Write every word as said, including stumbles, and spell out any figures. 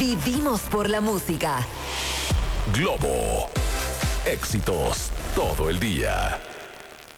Vivimos por la música. Globo. Éxitos todo el día.